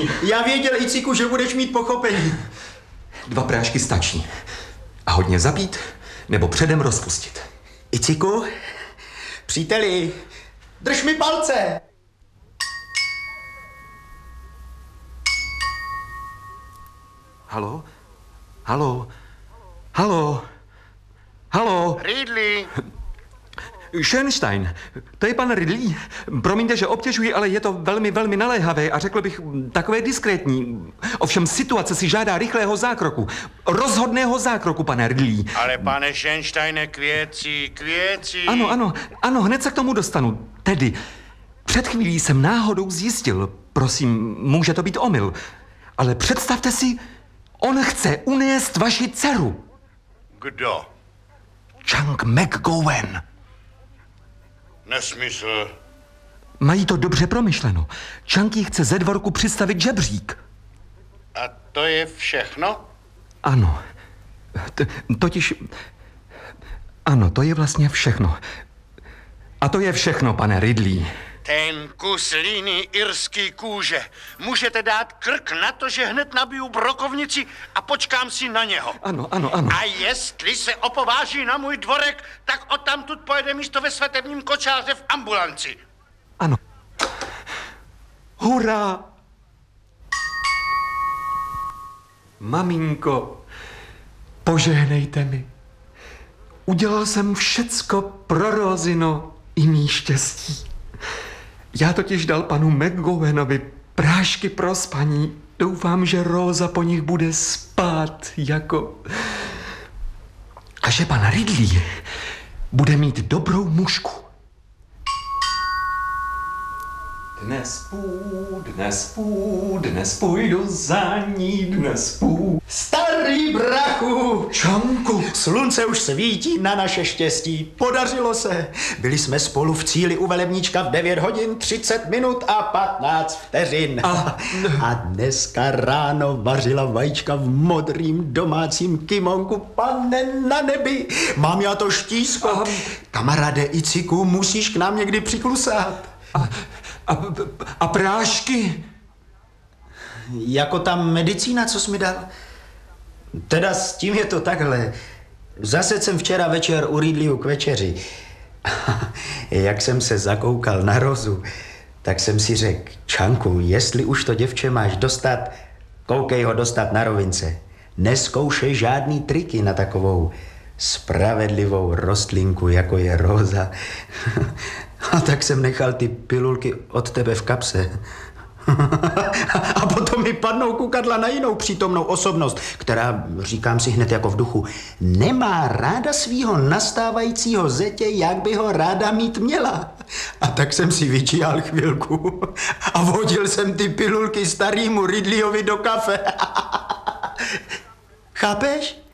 pochopení. Já věděl, Iciku, že budeš mít pochopení. 2 prášky stačí. A hodně zapít, nebo předem rozpustit. Iciku, příteli, drž mi palce. Haló? Haló? Haló? Haló? Ridley. Schönstein, to je pan Ridley. Promiňte, že obtěžuji, ale je to velmi, velmi naléhavé a řekl bych takové diskrétní. Ovšem situace si žádá rychlého zákroku. Rozhodného zákroku, pane Ridley. Ale pane Schönsteine, k věci. Ano, hned se k tomu dostanu. Tedy, před chvílí jsem náhodou zjistil, prosím, může to být omyl, ale představte si, on chce unést vaši dceru. Kdo? Chang McGowan. Nesmysl. Mají to dobře promyšleno. Chang jí chce ze dvorku přistavit žebřík. A to je všechno? Ano. Totiž... Ano, to je vlastně všechno. A to je všechno, pane Ridley. Ten kus líný irský kůže. Můžete dát krk na to, že hned nabiju brokovnici a počkám si na něho. Ano. A jestli se opováží na můj dvorek, tak odtamtud pojede místo ve svatebním kočáře v ambulanci. Ano. Hurá! Maminko, požehnejte mi. Udělal jsem všecko pro Rózino i mý štěstí. Já totiž dal panu McGowanovi prášky pro spaní. Doufám, že Róza po nich bude spát jako... A že pan Ridley bude mít dobrou mužku. Dnes půjdu za ní, dnes půjdu. Starý brachu! Čanku! Slunce už svítí na naše štěstí. Podařilo se. Byli jsme spolu v cíli u velebníčka v 9 hodin 30 minut a 15 vteřin. A dneska ráno vařila vajíčka v modrým domácím kimonku. Pane na nebi, mám já to štízko. Kamaráde Iciku, musíš k nám někdy přiklusat. A prášky? Jako ta medicína, co jsi mi dal? Teda s tím je to takhle. Zase jsem včera večer u Ridleyho k večeři. Jak jsem se zakoukal na Rozu, tak jsem si řekl, Čanku, jestli už to děvče máš dostat, koukej ho dostat na rovince. Nezkoušej žádný triky na takovou spravedlivou rostlinku, jako je Róza. A tak jsem nechal ty pilulky od tebe v kapse. A potom mi padnou kukadla na jinou přítomnou osobnost, která, říkám si hned jako v duchu, nemá ráda svýho nastávajícího zetě, jak by ho ráda mít měla. A tak jsem si vyčíhal chvilku a vodil jsem ty pilulky starýmu Ridleyovi do kafe. Chápeš?